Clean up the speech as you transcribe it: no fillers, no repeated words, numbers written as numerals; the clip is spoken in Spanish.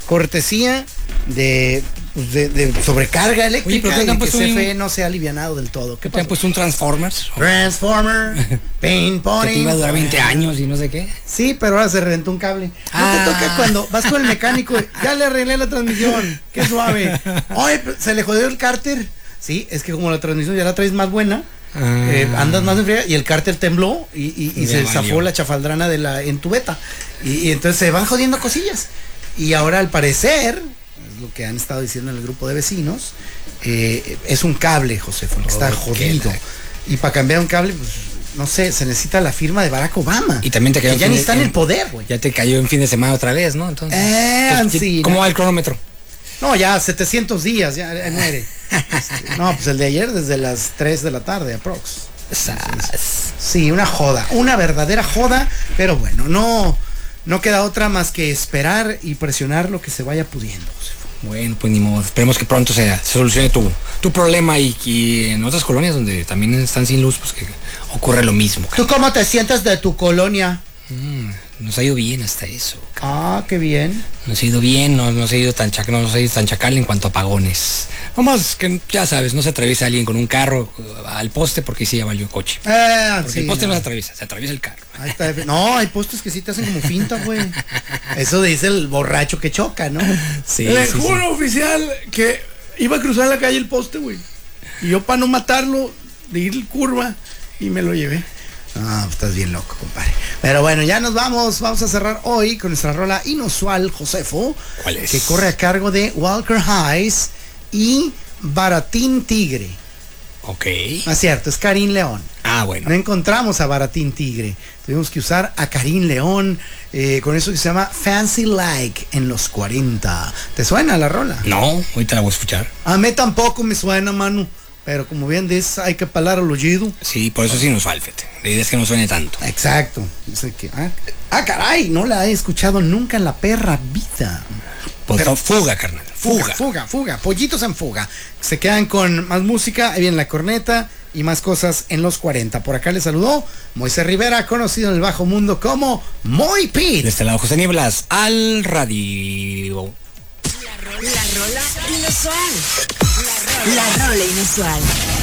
cortesía de sobrecarga eléctrica. Oye, y que CFE no se ha alivianado del todo. ¿Qué te han puesto un Transformers? Transformer, Paint Pony. Que te iba a durar 20 años y no sé qué. Sí, pero ahora se reventó un cable. No te toca cuando vas con el mecánico, ya le arreglé la transmisión, qué suave. Oye, se le jodió el cárter. Sí, es que como la transmisión ya la traes más buena, andas más en friega y el cárter tembló y se zafó la chafaldrana en tu beta. Y entonces se van jodiendo cosillas. Y ahora al parecer, es lo que han estado diciendo en el grupo de vecinos, es un cable, Josefo, el que está jodido. Y para cambiar un cable, pues no sé, se necesita la firma de Barack Obama. Y también te cayó. Que ya ni está en el poder, güey. Ya te cayó en fin de semana otra vez, ¿no? Entonces, sí, ¿cómo va el cronómetro? No, ya 700 días, ya muere. No, pues el de ayer desde las 3 de la tarde, aprox. Sí, una joda, una verdadera joda, pero bueno, no queda otra más que esperar y presionar lo que se vaya pudiendo, Josefo. Bueno, pues ni modo, esperemos que pronto se solucione tu problema y en otras colonias donde también están sin luz, pues que ocurre lo mismo. ¿Tú cómo te sientes de tu colonia? Nos ha ido bien hasta eso. Qué bien. Nos ha ido bien, no nos ha ido tan chacal en cuanto a apagones. Nomás que ya sabes, no se atraviesa alguien con un carro al poste porque sí ya valió coche. Porque el poste no se atraviesa el carro. Ahí está. No, hay postes que sí te hacen como finta, güey. Eso dice el borracho que choca, ¿no? Sí. Le juro, oficial, que iba a cruzar la calle el poste, güey. Y yo para no matarlo, de ir curva, y me lo llevé. Pues estás bien loco, compadre. Pero bueno, ya nos vamos a cerrar hoy con nuestra rola inusual, Josefo. ¿Cuál es? Que corre a cargo de Walker Hayes y Baratín Tigre. Ok. No es cierto, es Karim León. Bueno. No encontramos a Baratín Tigre. Tuvimos que usar a Karim León con eso que se llama Fancy Like en los 40. ¿Te suena la rola? No, ahorita la voy a escuchar. A mí tampoco me suena, Manu. Pero como bien dices, hay que palar al oído. Sí, por eso sí nos falta. La idea es que no suene tanto. Exacto. Dice que, caray, no la he escuchado nunca en la perra vida. Pues pero, fuga, carnal. Fuga. Pollitos en fuga. Se quedan con más música, ahí viene la corneta y más cosas en los 40. Por acá les saludó Moisés Rivera, conocido en el bajo mundo como Moy Pit. De este lado José Nieblas, al radio. La rola inusual. La rola inusual.